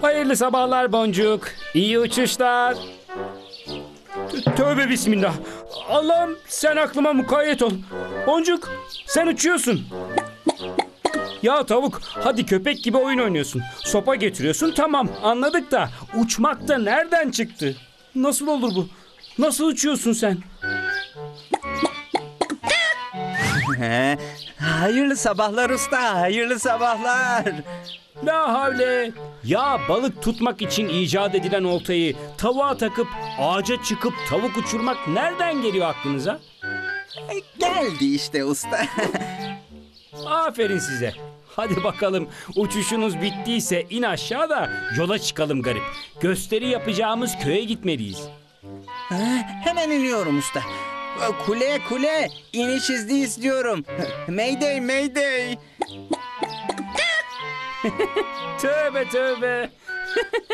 Hayırlı sabahlar Boncuk. İyi uçuşlar. Tövbe bismillah. Allah'ım sen aklıma mukayyet ol. Boncuk sen uçuyorsun. Ya tavuk hadi köpek gibi oyun oynuyorsun. Sopa getiriyorsun tamam anladık da uçmak da nereden çıktı? Nasıl olur bu? Nasıl uçuyorsun sen? Hayırlı sabahlar usta, hayırlı sabahlar. La havle. Ya balık tutmak için icat edilen oltayı tavuğa takıp ağaca çıkıp tavuk uçurmak nereden geliyor aklınıza? Geldi işte usta. Aferin size. Hadi bakalım uçuşunuz bittiyse in aşağı da yola çıkalım garip. Gösteri yapacağımız köye gitmeliyiz. Hemen iniyorum usta. Kule kule, iniş izni istiyorum. Mayday mayday. Tövbe tövbe.